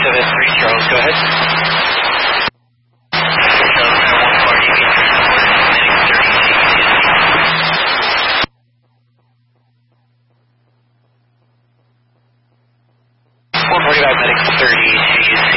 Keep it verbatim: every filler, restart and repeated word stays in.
seven three Charles, go ahead. one forty-five medic thirty to U C.